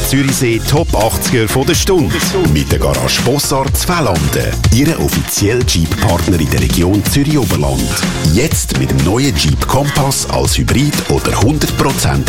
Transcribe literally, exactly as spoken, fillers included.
Zürichsee Top achtziger von der Stunde. Mit der Garage Bossart Zwellanden. Ihre offizielle Jeep-Partner in der Region Zürich-Oberland. Jetzt mit dem neuen Jeep Kompass als Hybrid oder hundert Prozent